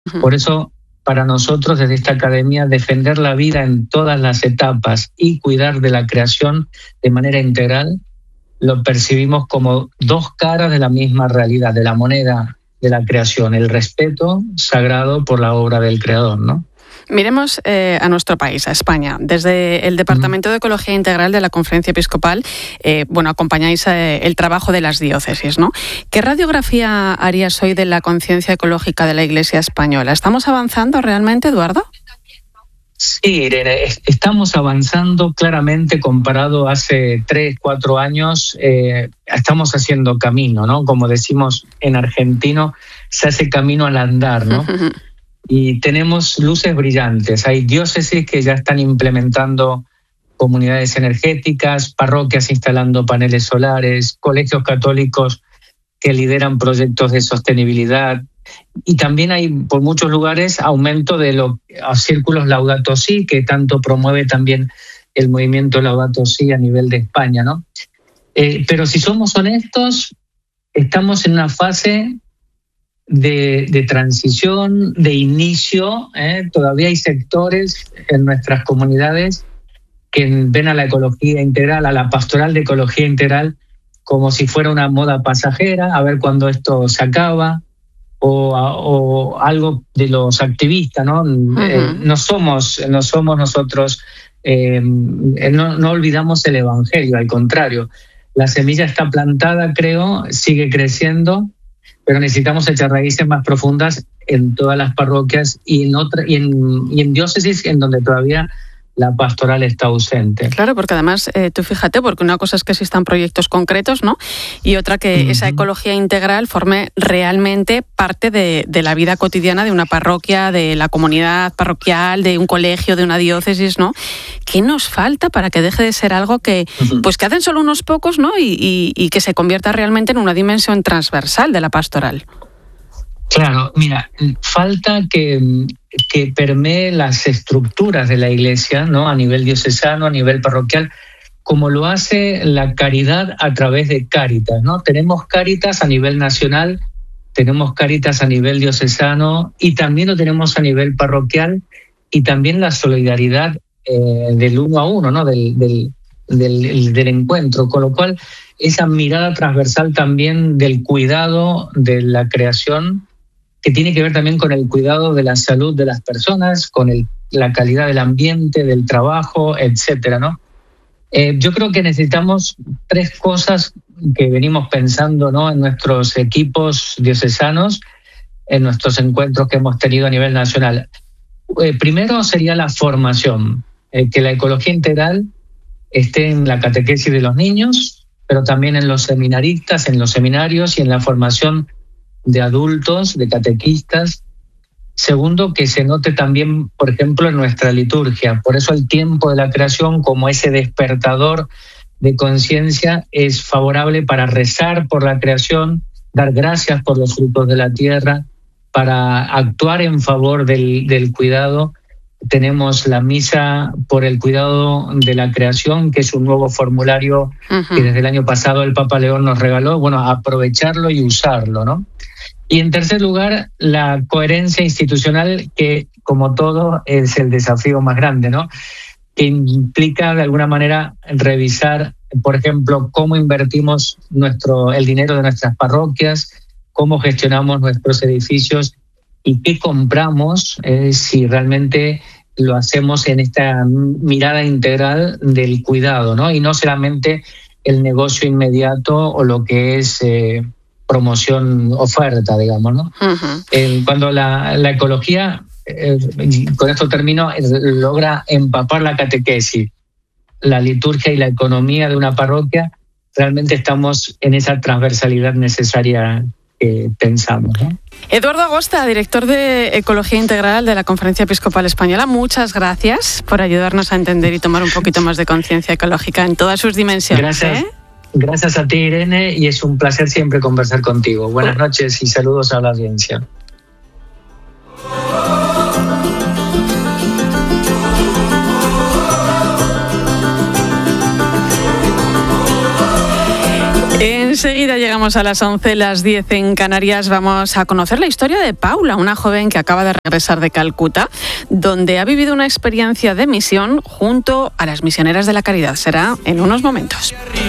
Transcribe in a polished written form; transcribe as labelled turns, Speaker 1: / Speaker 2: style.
Speaker 1: Por eso, para nosotros desde esta academia, defender la vida en todas las etapas y cuidar de la creación de manera integral, lo percibimos como dos caras de la misma realidad, de la moneda de la creación, el respeto sagrado por la obra del Creador, ¿no?
Speaker 2: Miremos a nuestro país, a España. Desde el Departamento de Ecología Integral de la Conferencia Episcopal, acompañáis el trabajo de las diócesis, ¿no? ¿Qué radiografía harías hoy de la conciencia ecológica de la Iglesia española? ¿Estamos avanzando realmente, Eduardo?
Speaker 1: Sí, Irene, estamos avanzando claramente comparado hace 3, 4 años. Estamos haciendo camino, ¿no? Como decimos en argentino, se hace camino al andar, ¿no? Y tenemos luces brillantes. Hay diócesis que ya están implementando comunidades energéticas, parroquias instalando paneles solares, colegios católicos que lideran proyectos de sostenibilidad. Y también hay por muchos lugares aumento de los círculos Laudato Si, que tanto promueve también el movimiento Laudato Si a nivel de España, ¿no? Pero si somos honestos, estamos en una fase de transición, de inicio. Todavía hay sectores en nuestras comunidades que ven a la ecología integral, a la pastoral de ecología integral, como si fuera una moda pasajera, a ver cuándo esto se acaba, o algo de los activistas, ¿no? No somos nosotros, no olvidamos el Evangelio, al contrario. La semilla está plantada, creo, sigue creciendo, pero necesitamos echar raíces más profundas en todas las parroquias y en diócesis en donde todavía la pastoral está ausente.
Speaker 2: Claro, porque además, tú fíjate, porque una cosa es que existan proyectos concretos, ¿no? Y otra que esa ecología integral forme realmente parte de la vida cotidiana de una parroquia, de la comunidad parroquial, de un colegio, de una diócesis, ¿no? ¿Qué nos falta para que deje de ser algo que hacen solo unos pocos, ¿no? Y que se convierta realmente en una dimensión transversal de la pastoral?
Speaker 1: Claro, mira, falta que permee las estructuras de la Iglesia, ¿no? A nivel diocesano, a nivel parroquial, como lo hace la caridad a través de Cáritas, ¿no? Tenemos Cáritas a nivel nacional, tenemos Cáritas a nivel diocesano y también lo tenemos a nivel parroquial, y también la solidaridad del uno a uno, ¿no? Del encuentro, con lo cual esa mirada transversal también del cuidado de la creación, que tiene que ver también con el cuidado de la salud de las personas, con la calidad del ambiente, del trabajo, etcétera, ¿no? Yo creo que necesitamos 3 cosas que venimos pensando, ¿no? En nuestros equipos diocesanos, en nuestros encuentros que hemos tenido a nivel nacional. Primero sería la formación, que la ecología integral esté en la catequesis de los niños, pero también en los seminaristas, en los seminarios y en la formación de adultos, de catequistas. Segundo, que se note también, por ejemplo, en nuestra liturgia. Por eso el tiempo de la creación, como ese despertador de conciencia, es favorable para rezar por la creación, dar gracias por los frutos de la tierra, para actuar en favor del cuidado. Tenemos la misa por el cuidado de la creación, que es un nuevo formulario que desde el año pasado el Papa León nos regaló. Bueno, aprovecharlo y usarlo, ¿no? Y en tercer lugar, la coherencia institucional, que como todo es el desafío más grande, ¿no? Que implica de alguna manera revisar, por ejemplo, cómo invertimos el dinero de nuestras parroquias, cómo gestionamos nuestros edificios y qué compramos, si realmente lo hacemos en esta mirada integral del cuidado, ¿no? Y no solamente el negocio inmediato o lo que es promoción, oferta, digamos, ¿no? Cuando la ecología, con esto termino, logra empapar la catequesis, la liturgia y la economía de una parroquia, realmente estamos en esa transversalidad necesaria que pensamos, ¿no?
Speaker 2: Eduardo Agosta, director de Ecología Integral de la Conferencia Episcopal Española, muchas gracias por ayudarnos a entender y tomar un poquito más de conciencia ecológica en todas sus dimensiones.
Speaker 1: Gracias. Gracias a ti, Irene, y es un placer siempre conversar contigo. Buenas noches y saludos a la audiencia.
Speaker 2: Enseguida llegamos a las 11, las 10 en Canarias. Vamos a conocer la historia de Paula, una joven que acaba de regresar de Calcuta, donde ha vivido una experiencia de misión junto a las misioneras de la caridad. Será en unos momentos.